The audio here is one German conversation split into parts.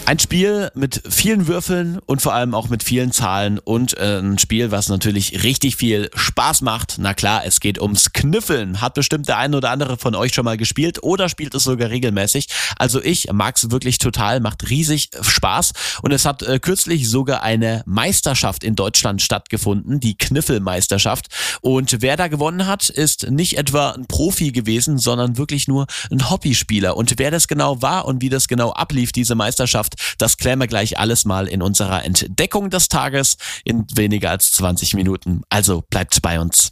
Ein Spiel mit vielen Würfeln und vor allem auch mit vielen Zahlen und ein Spiel, was natürlich richtig viel Spaß macht. Na klar, es geht ums Kniffeln. Hat bestimmt der eine oder andere von euch schon mal gespielt oder spielt es sogar regelmäßig. Also ich mag es wirklich total, macht riesig Spaß und es hat kürzlich sogar eine Meisterschaft in Deutschland stattgefunden, die Kniffelmeisterschaft. Und wer da gewonnen hat, ist nicht etwa ein Profi gewesen, sondern wirklich nur ein Hobbyspieler. Und wer das genau war und wie das genau ablief, diese Meisterschaft, das klären wir gleich alles mal in unserer Entdeckung des Tages in weniger als 20 Minuten. Also bleibt bei uns.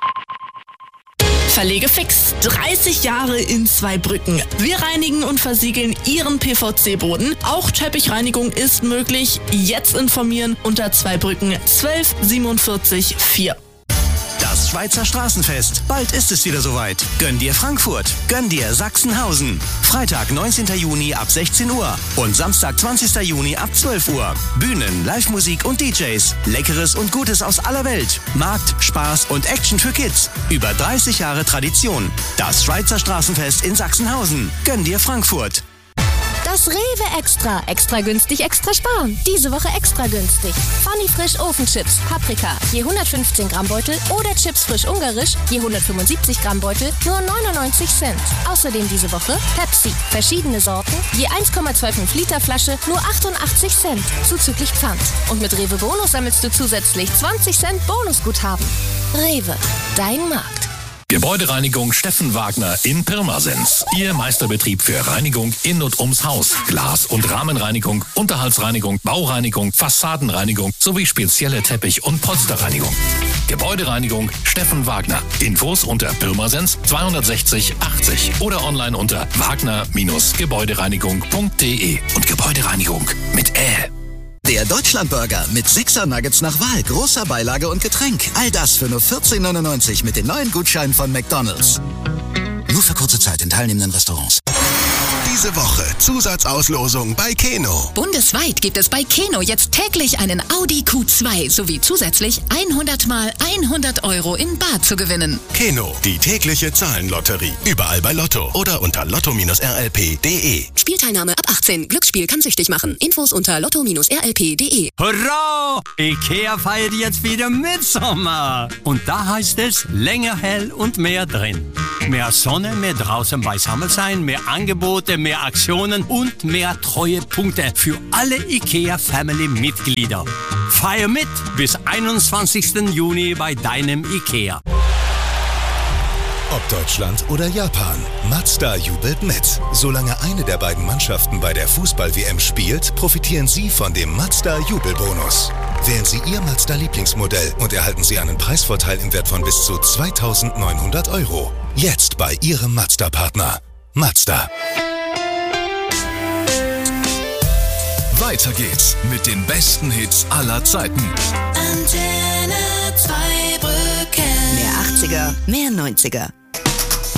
Verlegefix. 30 Jahre in Zweibrücken. Wir reinigen und versiegeln Ihren PVC-Boden. Auch Teppichreinigung ist möglich. Jetzt informieren unter Zweibrücken 12 47 4. Das Schweizer Straßenfest. Bald ist es wieder soweit. Gönn dir Frankfurt. Gönn dir Sachsenhausen. Freitag, 19. Juni ab 16 Uhr. Und Samstag, 20. Juni ab 12 Uhr. Bühnen, Live-Musik und DJs. Leckeres und Gutes aus aller Welt. Markt, Spaß und Action für Kids. Über 30 Jahre Tradition. Das Schweizer Straßenfest in Sachsenhausen. Gönn dir Frankfurt. Das Rewe Extra. Extra günstig, extra sparen. Diese Woche extra günstig. Funny Frisch Ofenchips, Paprika, je 115 Gramm Beutel oder Chips frisch ungarisch, je 175 Gramm Beutel, nur 99 Cent. Außerdem diese Woche Pepsi, verschiedene Sorten, je 1,25 Liter Flasche, nur 88 Cent, zuzüglich Pfand. Und mit Rewe Bonus sammelst du zusätzlich 20 Cent Bonusguthaben. Rewe, dein Markt. Gebäudereinigung Steffen Wagner in Pirmasens. Ihr Meisterbetrieb für Reinigung in und ums Haus. Glas- und Rahmenreinigung, Unterhaltsreinigung, Baureinigung, Fassadenreinigung sowie spezielle Teppich- und Polsterreinigung. Gebäudereinigung Steffen Wagner. Infos unter Pirmasens 260 80 oder online unter wagner-gebäudereinigung.de. Und Gebäudereinigung mit Ä. Der Deutschlandburger mit 6er Nuggets nach Wahl, großer Beilage und Getränk. All das für nur 14,99 mit den neuen Gutscheinen von McDonald's. Nur für kurze Zeit in teilnehmenden Restaurants. Diese Woche Zusatzauslosung bei Keno. Bundesweit gibt es bei Keno jetzt täglich einen Audi Q2 sowie zusätzlich 100 mal 100 € in bar zu gewinnen. Keno, die tägliche Zahlenlotterie. Überall bei Lotto oder unter lotto-rlp.de. Spielteilnahme ab 18. Glücksspiel kann süchtig machen. Infos unter lotto-rlp.de. Hurra! Ikea feiert jetzt wieder Mitsommer. Und da heißt es länger hell und mehr drin. Mehr Sonne, mehr draußen beisammen sein, mehr Angebote, mehr Aktionen und mehr Treuepunkte für alle IKEA-Family-Mitglieder. Feier mit bis 21. Juni bei deinem IKEA. Ob Deutschland oder Japan, Mazda jubelt mit. Solange eine der beiden Mannschaften bei der Fußball-WM spielt, profitieren Sie von dem Mazda-Jubelbonus. Wählen Sie Ihr Mazda-Lieblingsmodell und erhalten Sie einen Preisvorteil im Wert von bis zu 2.900 €. Jetzt bei Ihrem Mazda-Partner. Mazda. Weiter geht's mit den besten Hits aller Zeiten. Antenne Zweibrücken. Mehr 80er, mehr 90er.